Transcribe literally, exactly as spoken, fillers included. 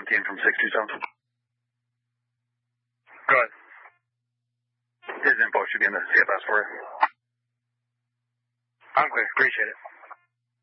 fourteen from six two seven. Go ahead. His info should be in the C F S for you. I'm clear. Appreciate it.